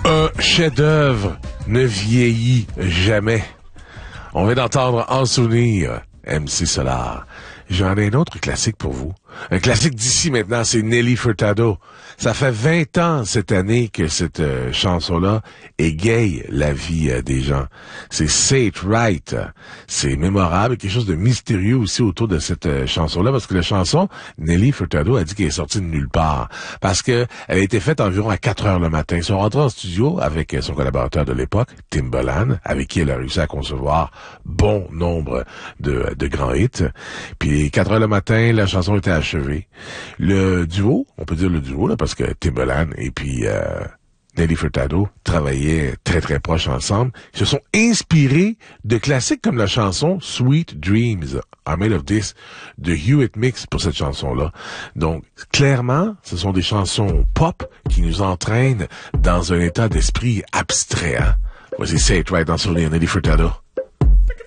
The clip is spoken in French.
Un chef-d'œuvre ne vieillit jamais. On vient d'entendre En souvenir, MC Solar. J'en ai un autre classique pour vous. Un classique d'ici maintenant, c'est Nelly Furtado. Ça fait 20 ans cette année que cette chanson-là égaye la vie des gens. C'est Say It Right. C'est mémorable, quelque chose de mystérieux aussi autour de cette chanson-là, parce que la chanson, Nelly Furtado a dit qu'elle est sortie de nulle part. Parce que elle a été faite environ à 4 heures le matin. Ils sont rentrés en studio avec son collaborateur de l'époque, Timbaland, avec qui elle a réussi à concevoir bon nombre de grands hits. Puis 4 heures le matin, la chanson était achevée. Le duo, on peut dire le duo, là, parce que Timbaland et puis Nelly Furtado travaillaient très très proches ensemble. Ils se sont inspirés de classiques comme la chanson Sweet Dreams, I'm Made of This, de Hewitt Mix pour cette chanson-là. Donc, clairement, ce sont des chansons pop qui nous entraînent dans un état d'esprit abstrait. Hein? Voici Say It Right dans Souvenir, Nelly Furtado.